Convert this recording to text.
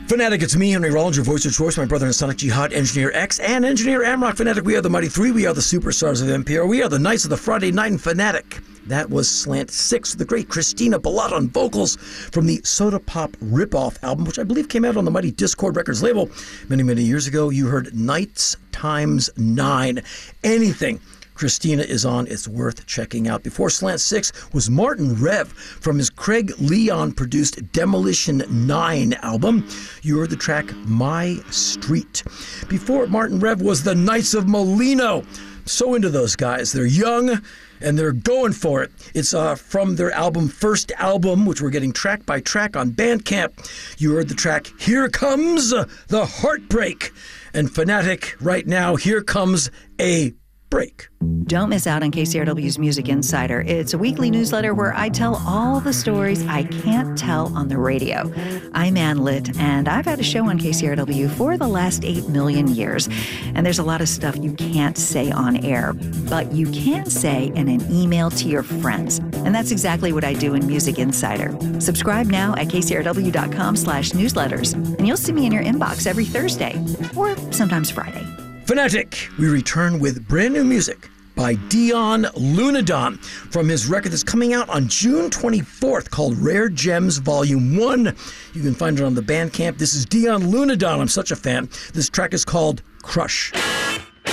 Fanatic, it's me, Henry Rollins, your voice of choice, my brother and Sonic Jihad, Engineer X, and Engineer Amrock. Fanatic, we are the Mighty Three, we are the superstars of NPR, we are the Knights of the Friday Night, and Fanatic. That was Slant 6, the great Christina Ballot on vocals from the Soda Pop Ripoff album, which I believe came out on the Mighty Discord Records label many, many years ago. You heard Nights Times 9. Anything Christina is on, it's worth checking out. Before Slant 6 was Martin Rev from his Craig Leon-produced Demolition 9 album. You heard the track My Street. Before Martin Rev was the Knights of Molino. So into those guys. They're young and they're going for it. It's from their first album, which we're getting track by track on Bandcamp. You heard the track Here Comes the Heartbreak. And Fanatic, right now, here comes a break. Don't miss out on KCRW's Music Insider. It's a weekly newsletter where I tell all the stories I can't tell on the radio. I'm Ann Litt, and I've had a show on KCRW for the last 8 million years. And there's a lot of stuff you can't say on air, but you can say in an email to your friends. And that's exactly what I do in Music Insider. Subscribe now at kcrw.com/newsletters, and you'll see me in your inbox every Thursday, or sometimes Friday. Fanatic, we return with brand new music by Dion Lunadon from his record that's coming out on June 24th called Rare Gems Volume 1. You can find it on the Bandcamp. This is Dion Lunadon. I'm such a fan. This track is called Crush.